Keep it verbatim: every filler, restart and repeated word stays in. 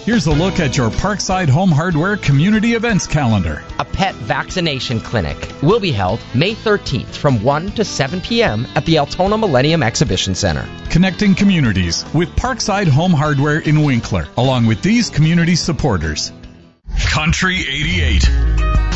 Here's a look at your Parkside Home Hardware community events calendar. A pet vaccination clinic will be held May thirteenth from one to seven p.m. at the Altona Millennium Exhibition Center. Connecting communities with Parkside Home Hardware in Winkler, along with these community supporters. Country eighty-eight.